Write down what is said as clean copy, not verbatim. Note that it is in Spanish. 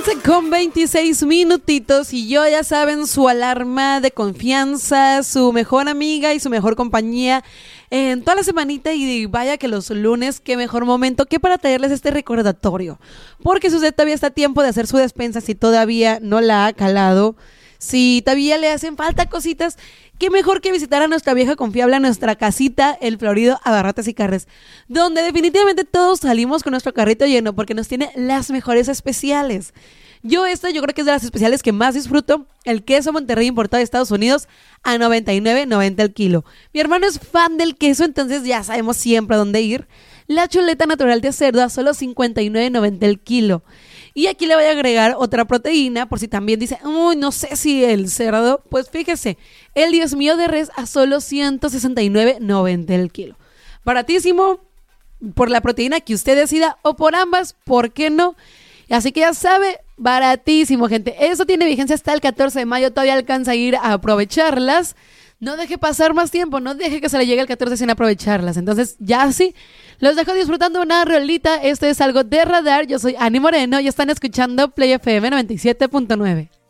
11:26 y yo, ya saben, su alarma de confianza, su mejor amiga y su mejor compañía en toda la semanita. Y vaya que los lunes, qué mejor momento que para traerles este recordatorio, porque si usted todavía está a tiempo de hacer su despensa, si todavía no la ha calado, si todavía le hacen falta cositas, qué mejor que visitar a nuestra vieja confiable, a nuestra casita, El Florido Abarrotes y Carnes, donde definitivamente todos salimos con nuestro carrito lleno porque nos tiene las mejores especiales. Yo creo que es de las especiales que más disfruto, el queso Monterrey importado de Estados Unidos a $99.90 el kilo. Mi hermano es fan del queso, entonces ya sabemos siempre a dónde ir. La chuleta natural de cerdo a solo $59.90 el kilo. Y aquí le voy a agregar otra proteína, por si también dice, uy, no sé si el cerdo, pues fíjese, el 10 mío de res a solo $169.90 el kilo. Baratísimo, por la proteína que usted decida, o por ambas, ¿por qué no? Así que ya sabe, baratísimo, gente. Eso tiene vigencia hasta el 14 de mayo, todavía alcanza a ir a aprovecharlas. No deje pasar más tiempo, no deje que se le llegue el 14 sin aprovecharlas. Entonces, ya sí, los dejo disfrutando una rolita. Esto es algo de Radar. Yo soy Ani Moreno y están escuchando Play FM 97.9.